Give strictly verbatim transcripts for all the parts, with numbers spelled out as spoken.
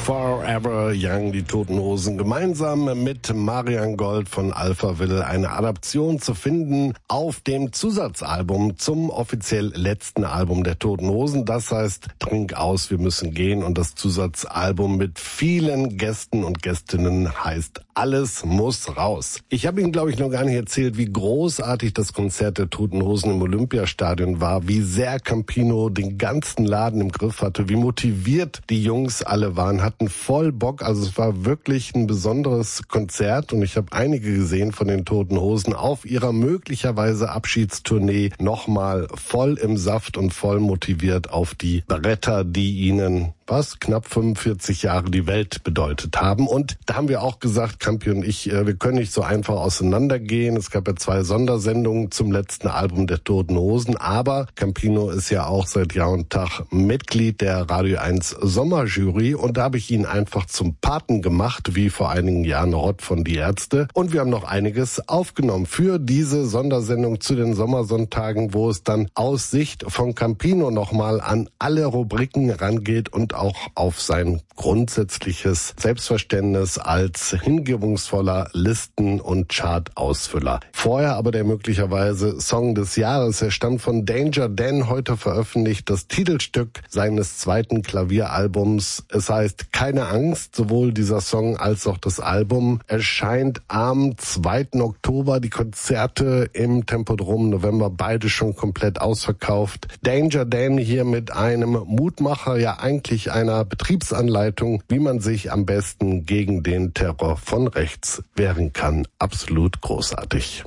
Forever Young, die Toten Hosen, gemeinsam mit Marian Gold von Alphaville, eine Adaption zu finden auf dem Zusatzalbum zum offiziell letzten Album der Toten Hosen. Das heißt, Trink aus, wir müssen gehen. Und das Zusatzalbum mit vielen Gästen und Gästinnen heißt Alles muss raus. Ich habe Ihnen, glaube ich, noch gar nicht erzählt, wie großartig das Konzert der Toten Hosen im Olympiastadion war, wie sehr Campino den ganzen Laden im Griff hatte, wie motiviert die Jungs alle waren, hatten voll Bock. Also es war wirklich ein besonderes Konzert und ich habe einige gesehen von den Toten Hosen auf ihrer möglicherweise Abschiedstournee nochmal voll im Saft und voll motiviert auf die Bretter, die ihnen was knapp fünfundvierzig Jahre die Welt bedeutet haben. Und da haben wir auch gesagt, Campi und ich, wir können nicht so einfach auseinandergehen. Es gab ja zwei Sondersendungen zum letzten Album der Toten Hosen, aber Campino ist ja auch seit Jahr und Tag Mitglied der Radio eins Sommerjury und da habe ich ihn einfach zum Paten gemacht, wie vor einigen Jahren Rott von Die Ärzte. Und wir haben noch einiges aufgenommen für diese Sondersendung zu den Sommersonntagen, wo es dann aus Sicht von Campino nochmal an alle Rubriken rangeht und auch auf sein grundsätzliches Selbstverständnis als hingebungsvoller Listen- und Chart-Ausfüller. Vorher aber der möglicherweise Song des Jahres. Er stammt von Danger Dan, heute veröffentlicht, das Titelstück seines zweiten Klavieralbums. Es heißt Keine Angst, sowohl dieser Song als auch das Album erscheint am zweiten Oktober. Die Konzerte im Tempodrom November, beide schon komplett ausverkauft. Danger Dan hier mit einem Mutmacher, ja eigentlich einer Betriebsanleitung, wie man sich am besten gegen den Terror von rechts wehren kann. Absolut großartig.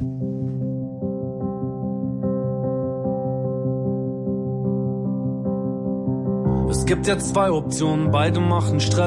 Es gibt jetzt zwei Optionen, beide machen Stress.